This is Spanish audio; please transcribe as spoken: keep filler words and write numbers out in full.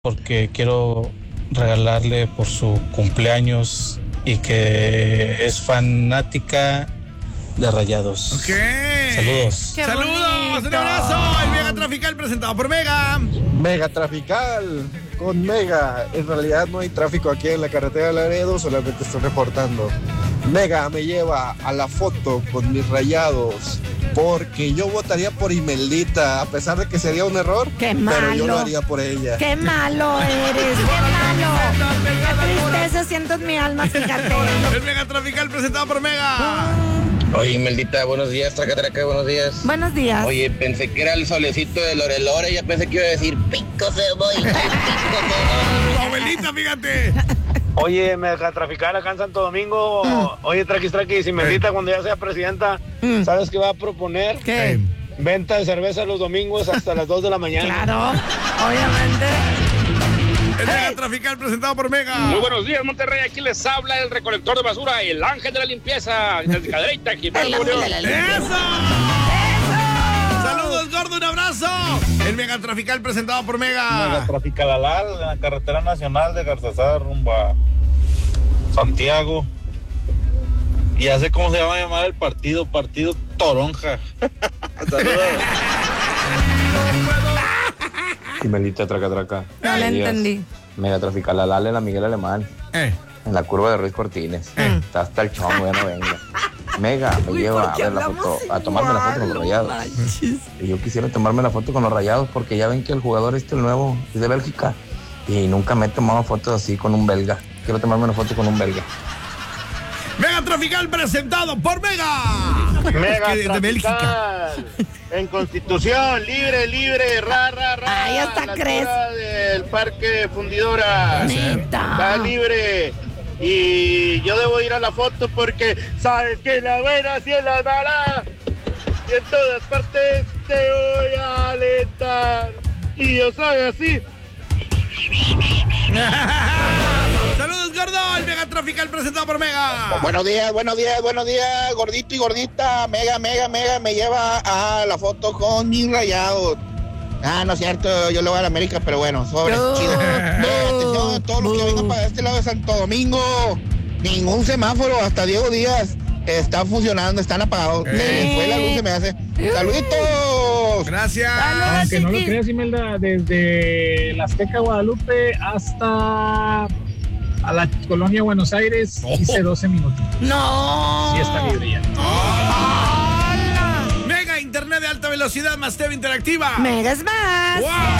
porque quiero regalarle por su cumpleaños y que es fanática de Rayados. Ok. Saludos. Qué Saludos, bonito. Un abrazo. El Mega Trafical presentado por Mega. Mega Trafical con Mega. En realidad no hay tráfico aquí en la carretera de Laredo, solamente estoy reportando. Mega me lleva a la foto con mis Rayados, porque yo votaría por Imeldita, a pesar de que sería un error. ¡Qué malo! Pero yo lo haría por ella. ¡Qué malo eres! ¡Qué malo! ¡Qué tristeza siento en mi alma, fíjate! El Mega Trafical presentado por Mega. Oye, Imeldita, buenos días, traca, traca, buenos días. Buenos días. Oye, pensé que era el solecito de Lorelore, ya pensé que iba a decir pico ceboy, pico ceboy. Tu abuelita, fíjate. Oye, Mega Trafical acá en Santo Domingo. Mm. Oye, Traquis, Traquis, Imeldita, eh. cuando ya sea presidenta, mm. ¿sabes qué va a proponer? ¿Qué? Venta de cerveza los domingos hasta las dos de la mañana. Claro, obviamente. El Mega Trafical presentado por Mega. Muy buenos días, Monterrey. Aquí les habla el recolector de basura, el ángel de la limpieza. Desde Cadereyta, Jiménez. ¡Eso! Saludos, gordo, un abrazo. El Mega Trafical presentado por Mega. Mega Trafical Alal, en la carretera nacional de Garzazar rumbo a Santiago. Y ya sé cómo se va a llamar el partido, Partido Toronja. Saludos. Imeldita, traca, traca. No le entendí. Mega Trafical Alal en la Miguel Alemán. Eh. En la curva de Ruiz Cortines. Eh. Está hasta el chongo, ya no venga. Mega me Uy, lleva a ver la foto, igual, a tomarme la foto con los Rayados. Manches. Y yo quisiera tomarme la foto con los Rayados porque ya ven que el jugador este, el nuevo, es de Bélgica. Y nunca me he tomado fotos así con un belga. Quiero tomarme una foto con un belga. Mega Trafical presentado por Mega. Mega es que de Bélgica. En Constitución, libre, libre, ra, ra, ra. Ay, hasta crees. Del Parque Fundidora. Neta. Está libre. Y yo debo ir a la foto porque sabes que la buena sí es la mala. Y en todas partes te voy a alentar. Y yo soy así. Saludos, gordo. El Mega Trafical presentado por Mega. Buenos días, buenos días, buenos días, gordito y gordita. Mega, mega, mega me lleva a la foto con mis Rayados. Ah, no es cierto, yo le voy a la América, pero bueno, sobre, no, chido. No, eh, atención a todos los que vengan para este lado de Santo Domingo. Ningún semáforo, hasta Diego Díaz, está funcionando, están apagados. Eh. Se les fue la luz, se me hace. ¡Saluditos! Gracias. Aunque no lo creas, Imelda, desde la Azteca Guadalupe hasta a la colonia Buenos Aires, oh. hice doce minutos. No. Sí está libre ya. Oh. Mega Internet de alta velocidad más T V interactiva. Mega es más. Wow.